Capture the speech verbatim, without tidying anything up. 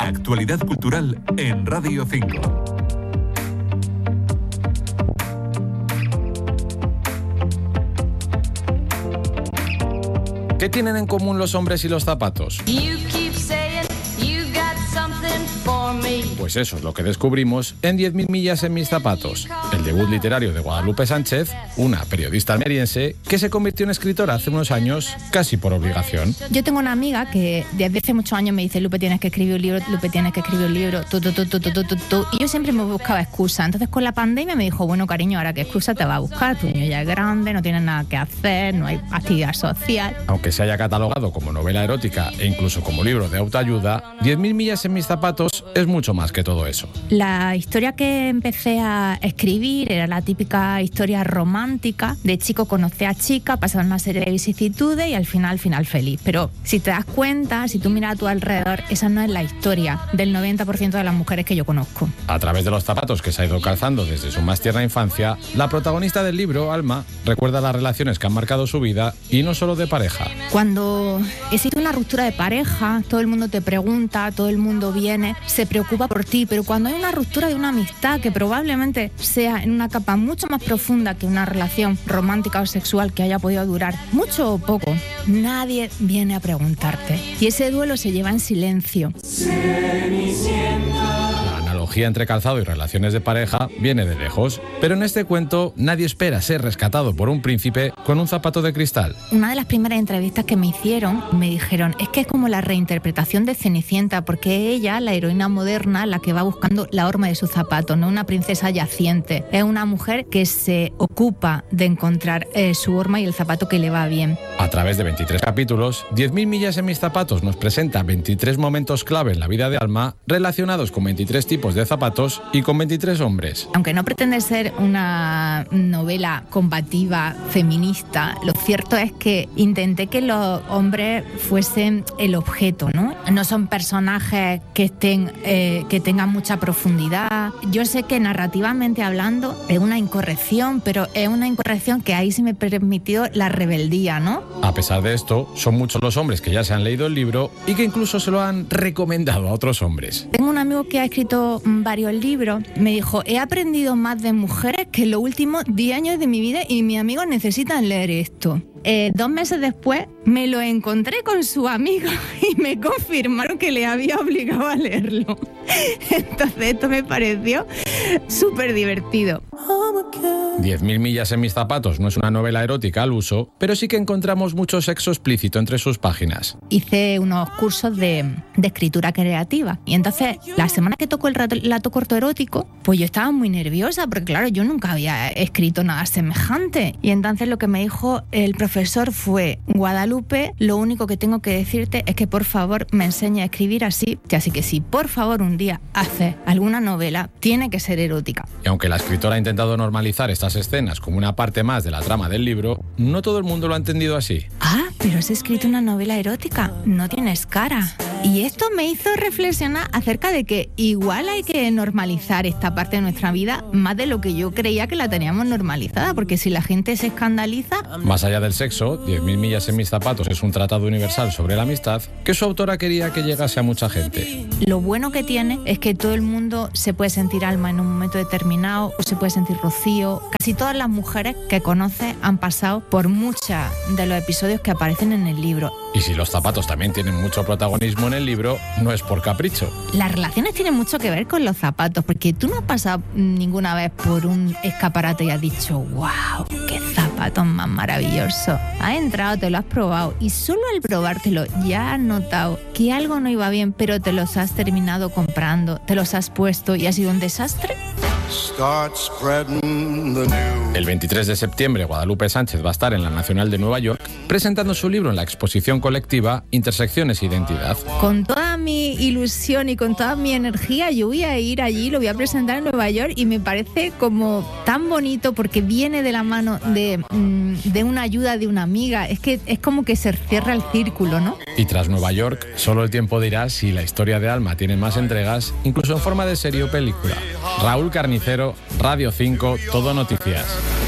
actualidad cultural en Radio cinco. ¿Qué tienen en común los hombres y los zapatos? Pues eso es lo que descubrimos en diez mil millas en mis zapatos, el debut literario de Guadalupe Sánchez, una periodista almeriense que se convirtió en escritora hace unos años casi por obligación. Yo tengo una amiga que desde hace muchos años me dice: Lupe, tienes que escribir un libro, Lupe, tienes que escribir un libro, tu, tu, tu, tu, tu, tu, tu, tu. Y yo siempre me buscaba excusa. Entonces con la pandemia me dijo: bueno, cariño, ahora qué excusa te va a buscar, tu niño ya es grande, no tienes nada que hacer, no hay actividad social. Aunque se haya catalogado como novela erótica e incluso como libro de autoayuda, diez mil millas en mis zapatos es mucho más que todo eso. La historia que empecé a escribir era la típica historia romántica de chico conoce a chica, pasan una serie de vicisitudes y al final, final feliz. Pero si te das cuenta, si tú miras a tu alrededor, esa no es la historia del noventa por ciento de las mujeres que yo conozco. A través de los zapatos que se ha ido calzando desde su más tierna infancia, la protagonista del libro, Alma, recuerda las relaciones que han marcado su vida y no solo de pareja. Cuando existe una ruptura de pareja, todo el mundo te pregunta, todo el mundo viene, se preocupa por ti, pero cuando hay una ruptura de una amistad que probablemente sea en una capa mucho más profunda que una relación romántica o sexual que haya podido durar mucho o poco, nadie viene a preguntarte. Y ese duelo se lleva en silencio. La analogía entre calzado y relaciones de pareja viene de lejos, pero en este cuento nadie espera ser rescatado por un príncipe con un zapato de cristal. Una de las primeras entrevistas que me hicieron, me dijeron: es que es como la reinterpretación de Cenicienta, porque ella, la heroína moderna, la que va buscando la horma de su zapato, no una princesa yaciente. Es una mujer que se ocupa de encontrar eh, su horma y el zapato que le va bien. A través de veintitrés capítulos, diez mil millas en mis zapatos nos presenta veintitrés momentos clave en la vida de Alma relacionados con veintitrés tipos de zapatos y con veintitrés hombres. Aunque no pretende ser una novela combativa, feminista, lo cierto es que intenté que los hombres fuesen el objeto, ¿no? No son personajes que estén eh, que tengan mucha profundidad. Yo sé que narrativamente hablando es una incorrección, pero es una incorrección que ahí sí me permitió la rebeldía, ¿no? A pesar de esto, son muchos los hombres que ya se han leído el libro y que incluso se lo han recomendado a otros hombres. Tengo un amigo que ha escrito varios libros. Me dijo: he aprendido más de mujeres que en los últimos diez años de mi vida y mis amigos necesitan leer esto. Eh, dos meses después me lo encontré con su amigo y me confirmaron que le había obligado a leerlo. Entonces esto me pareció súper divertido. diez mil millas en mis zapatos no es una novela erótica al uso, pero sí que encontramos mucho sexo explícito entre sus páginas. Hice unos cursos de, de escritura creativa y entonces la semana que tocó el relato corto erótico, pues yo estaba muy nerviosa porque claro, yo nunca había escrito nada semejante. Y entonces lo que me dijo el profesor fue: Guadalupe, lo único que tengo que decirte es que por favor me enseñe a escribir así, que así que si por favor un día haces alguna novela, tiene que ser erótica. Y aunque la escritora ha intentado normalizar estas escenas como una parte más de la trama del libro, no todo el mundo lo ha entendido así. Ah, pero has escrito una novela erótica, no tienes cara. Y esto me hizo reflexionar acerca de que igual hay que normalizar esta parte de nuestra vida más de lo que yo creía que la teníamos normalizada, porque si la gente se escandaliza... Más allá del sexo, diez mil millas en mis zapatos es un tratado universal sobre la amistad que su autora quería que llegase a mucha gente. Lo bueno que tiene es que todo el mundo se puede sentir Alma en un momento determinado, o se puede sentir Rocío. Casi todas las mujeres que conoces han pasado por muchos de los episodios que aparecen en el libro. Y si los zapatos también tienen mucho protagonismo en el libro, no es por capricho. Las relaciones tienen mucho que ver con los zapatos, porque tú no has pasado ninguna vez por un escaparate y has dicho: ¡wow! ¡Qué zapatos más maravillosos! Has entrado, te lo has probado y solo al probártelo ya has notado que algo no iba bien, pero te los has terminado comprando, te los has puesto y ha sido un desastre. El veintitrés de septiembre, Guadalupe Sánchez va a estar en la Nacional de Nueva York presentando su libro en la exposición colectiva Intersecciones e Identidad. Con toda mi ilusión y con toda mi energía yo voy a ir allí, lo voy a presentar en Nueva York y me parece como tan bonito porque viene de la mano de, de una ayuda de una amiga. Es que es como que se cierra el círculo, ¿no? Y tras Nueva York, solo el tiempo dirá si la historia de Alma tiene más entregas, incluso en forma de serie o película. Raúl Carnicero, Radio cinco, Todo Noticias.